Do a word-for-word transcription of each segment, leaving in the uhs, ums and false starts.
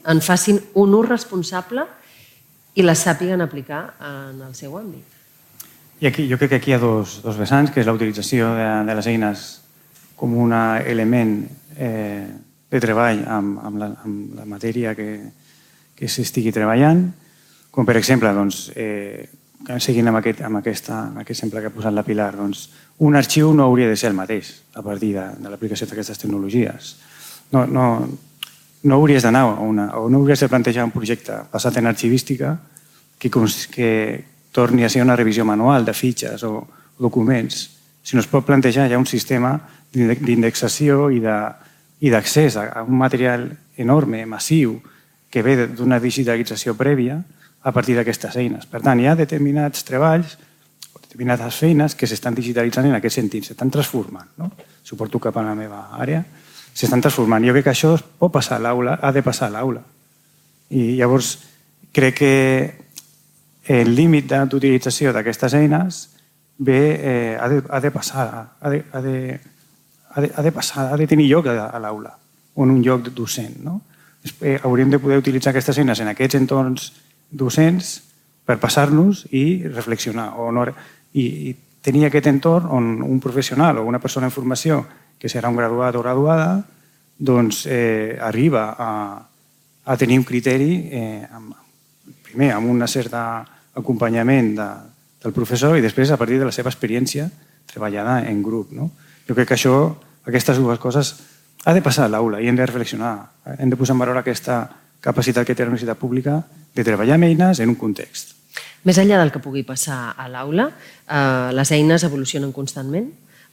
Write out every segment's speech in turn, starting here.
en facin un ús responsable i les sàpiguen aplicar en el seu àmbit. I aquí, jo crec que aquí hi ha dos, dos vessants, que és la utilització de, de les eines com un element eh, de treball amb, amb, la, amb la matèria que, que s'estigui treballant, com per exemple, doncs, eh, seguint amb aquest, amb aquesta, amb aquest exemple que ha posat la Pilar, doncs, un arxiu no hauria de ser el mateix a partir de, de l'aplicació d'aquestes tecnologies. No, no, no hauries d'anar a una, o no hauries de plantejar un projecte basat en arxivística que, que torni a ser una revisió manual de fitxes o documents, sinó es pot plantejar ja un sistema d'indexació i d'accés a un material enorme, massiu, que ve d'una digitalització prèvia a partir d'aquestes eines. Per tant, hi ha determinats treballs o determinades feines que s'estan digitalitzant en aquest sentit, s'estan transformant. No? Si ho porto cap a la meva àrea, s'estan transformant. Jo crec que això pot passar a l'aula, ha de passar a l'aula. I llavors crec que el límit d'utilització d'aquestes eines bé, eh, ha, de, ha de passar, ha de, ha de, ha de, ha de passar, ha de tenir lloc a, a l'aula o en un lloc docent. No? Eh, hauríem de poder utilitzar aquestes eines en aquests entorns docents per passar-nos i reflexionar o no, i, i tenir aquest entorn on un professional o una persona en formació que serà un graduat o graduada doncs eh, arriba a, a tenir un criteri eh, amb, primer amb un cert acompanyament de, del professor i després a partir de la seva experiència treballada en grup. No? Jo crec que això, aquestes dues coses ha de passar a l'aula i hem de reflexionar, hem de posar en valor aquesta capacitat que té la universitat pública de treballar amb eines en un context. Més enllà del que pugui passar a l'aula, eh, les eines evolucionen constantment,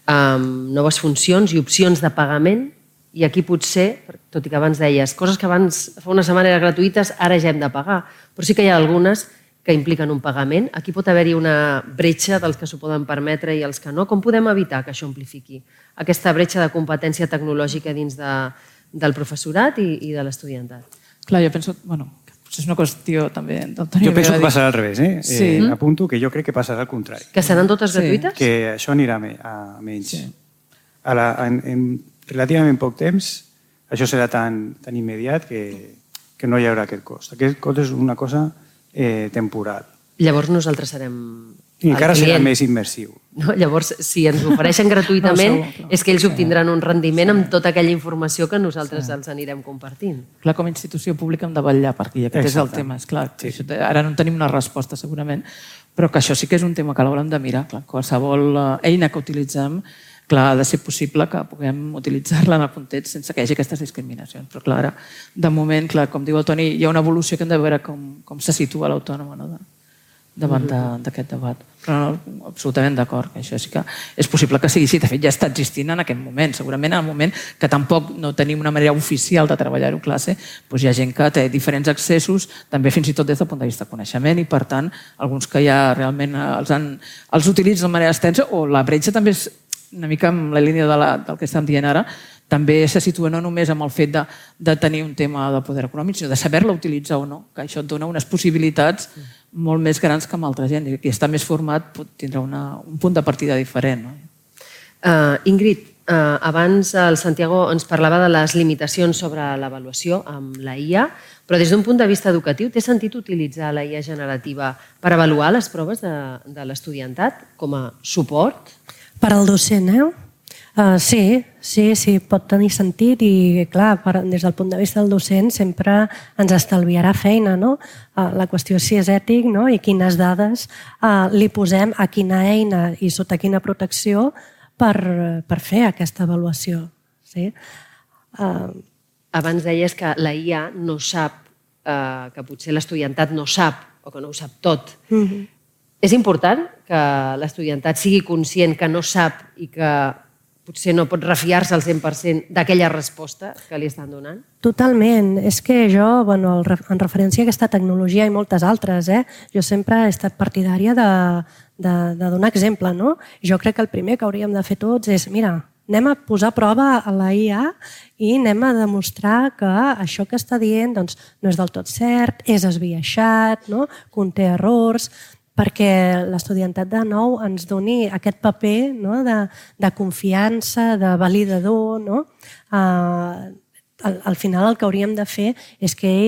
amb noves funcions i opcions de pagament, i aquí potser, tot i que abans deies, coses que abans fa una setmana eren gratuïtes, ara ja hem de pagar, però sí que hi ha algunes que impliquen un pagament. Aquí pot haver-hi una bretxa dels que s'ho poden permetre i els que no. Com podem evitar que això amplifiqui aquesta bretxa de competència tecnològica dins de, del professorat i, i de l'estudiantat? Clar, jo penso, bueno, és una qüestió també del Toni. Jo penso que passarà al revés, eh? Sí. eh apunto que jo crec que passarà al contrari. Que seran totes Sí. gratuïtes? Que això anirà a menys. Sí. A la, en, en relativament poc temps, això serà tan, tan immediat que, que no hi haurà aquest cost. Aquest cost és una cosa eh, temporal. Llavors nosaltres serem I encara el serà client. més immersiu. No? Llavors, si ens ofereixen gratuïtament, No, segur, clar. és que ells obtindran un rendiment amb tota aquella informació que nosaltres els anirem compartint. Clar, com a institució pública hem de vetllar, perquè aquest és el Exacte. tema. És clar, Sí. això, ara no en tenim una resposta, segurament, però que això sí que és un tema que l'haurem de mirar. Clar, qualsevol eh, eina que utilitzem, clar, ha de ser possible que puguem utilitzar-la en el context sense que hi hagi aquestes discriminacions. Però clar, ara, de moment, clar, com diu el Toni, hi ha una evolució que hem de veure com, com se situa l'autònoma, no? de, davant d'aquest debat. Però no, absolutament d'acord, que això sí que és possible que sigui així. De fet, ja està existint en aquest moment. Segurament en el moment que tampoc no tenim una manera oficial de treballar-ho a classe, doncs hi ha gent que té diferents accessos, també fins i tot des del punt de vista de coneixement, i per tant, alguns que ja realment els, han, els utilitzen de manera extensa, o la bretxa també és una mica en la línia de la, del que estem dient ara, també se situa no només amb el fet de, de tenir un tema de poder econòmic, sinó de saber-la utilitzar o no, que això et dona unes possibilitats molt més grans que amb altra gent. I qui està més format tindrà una, un punt de partida diferent. No? Uh, Ingrid, uh, abans el Santiago ens parlava de les limitacions sobre l'avaluació amb la I A, però des d'un punt de vista educatiu, té sentit utilitzar la I A generativa per avaluar les proves de, de l'estudiantat com a suport? Per al docent, eh? Uh, sí, sí, sí, pot tenir sentit i, clar, per, des del punt de vista del docent sempre ens estalviarà feina, no? Uh, la qüestió és si és ètic, no? I quines dades uh, li posem a quina eina i sota quina protecció per, per fer aquesta avaluació. Sí? Uh, Abans deies que la I A no sap, uh, que potser l'estudiantat no sap o que no ho sap tot. uh-huh. És important que l'estudiantat sigui conscient que no sap i que potser no pot refiar-se al cent per cent d'aquella resposta que li estan donant? Totalment. És que jo, bueno, en referència a aquesta tecnologia i moltes altres, eh, jo sempre he estat partidària de, de, de donar exemple. No? Jo crec que el primer que hauríem de fer tots és, mira, anem a posar a prova a la I A i anem a demostrar que això que està dient doncs, no és del tot cert, és esbiaixat, no? Conté errors, perquè l'estudiantat de nou ens doni aquest paper, no? de, de confiança, de validador. No? Uh, al, al final el que hauríem de fer és que